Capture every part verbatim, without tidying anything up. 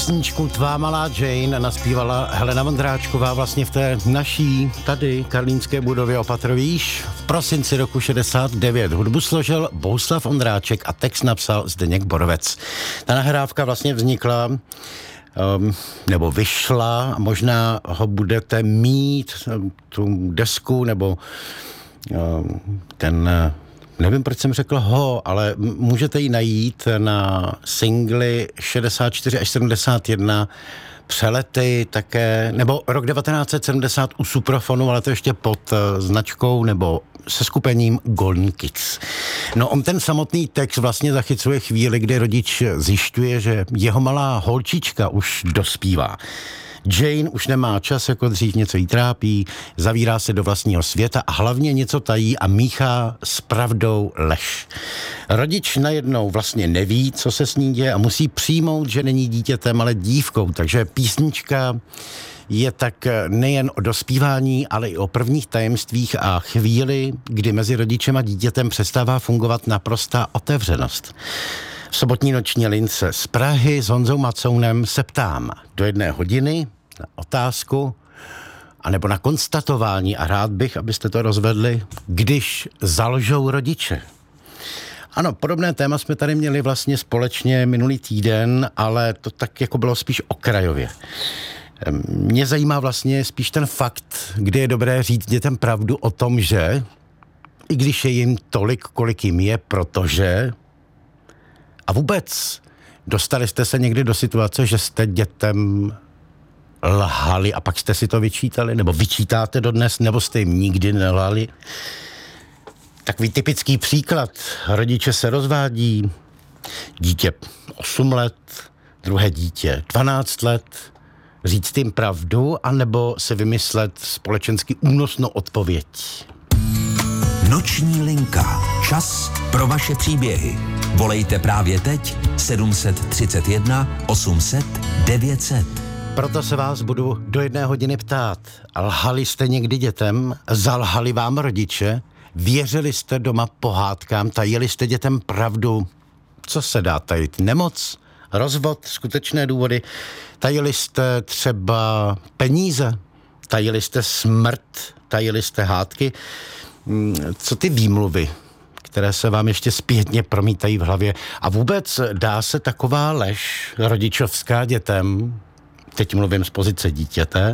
Písničku Tvá malá Jane naspívala Helena Vondráčková vlastně v té naší tady karlínské budově Opatrovíš v prosinci roku šedesát devět. Hudbu složil Bohuslav Ondráček a text napsal Zdeněk Borovec. Ta nahrávka vlastně vznikla um, nebo vyšla, možná ho budete mít, tu desku nebo um, ten... Nevím, proč jsem řekl ho, ale můžete ji najít na singly šedesát čtyři až sedmdesát jedna, Přelety také, nebo rok devatenáct set sedmdesát u Suprafonu, ale to ještě pod značkou nebo se skupením Golden Kids. No on ten samotný text vlastně zachycuje chvíli, kdy rodič zjišťuje, že jeho malá holčička už dospívá. Jane už nemá čas, jako dřív něco jí trápí, zavírá se do vlastního světa a hlavně něco tají a míchá s pravdou lež. Rodič najednou vlastně neví, co se s ní děje a musí přijmout, že není dítětem, ale dívkou, takže písnička je tak nejen o dospívání, ale i o prvních tajemstvích a chvíli, kdy mezi rodičem a dítětem přestává fungovat naprostá otevřenost. V sobotní noční lince z Prahy s Honzou Macounem se ptám do jedné hodiny na otázku anebo na konstatování a rád bych, abyste to rozvedli, když zalžou rodiče. Ano, podobné téma jsme tady měli vlastně společně minulý týden, ale to tak jako bylo spíš okrajově. Mě zajímá vlastně spíš ten fakt, kdy je dobré říct dětem pravdu o tom, že i když je jim tolik, kolik jim je, protože... A vůbec, dostali jste se někdy do situace, že jste dětem lhali a pak jste si to vyčítali, nebo vyčítáte dodnes, nebo jste jim nikdy nelhali? Takový typický příklad. Rodiče se rozvádí, dítě osm let, druhé dítě dvanáct let, říct jim pravdu, anebo se vymyslet společensky únosnou odpověď. Noční linka. Čas pro vaše příběhy. Volejte právě teď sedm set třicet jedna osm set devět set. Proto se vás budu do jedné hodiny ptát. Lhali jste někdy dětem? Zalhali vám rodiče? Věřili jste doma pohádkám? Tajili jste dětem pravdu? Co se dá tajit? Nemoc? Rozvod? Skutečné důvody? Tajili jste třeba peníze? Tajili jste smrt? Tajili jste hádky? Co ty výmluvy, které se vám ještě zpětně promítají v hlavě? A vůbec dá se taková lež rodičovská dětem, teď mluvím z pozice dítěte,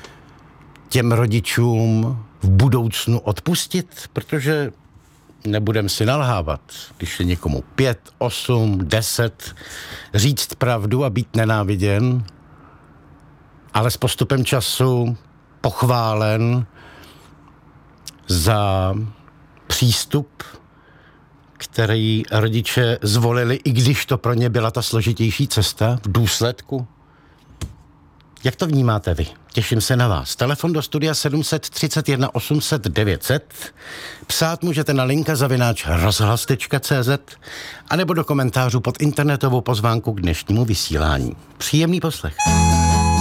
těm rodičům v budoucnu odpustit? Protože nebudem si nalhávat, když je někomu pět, osm, deset, říct pravdu a být nenáviděn, ale s postupem času pochválen za přístup, který rodiče zvolili, i když to pro ně byla ta složitější cesta v důsledku. Jak to vnímáte vy? Těším se na vás. Telefon do studia sedm set třicet jedna osm set devět set. Psát můžete na linka zavináč rozhlas tečka cé zet anebo do komentářů pod internetovou pozvánku k dnešnímu vysílání. Příjemný poslech.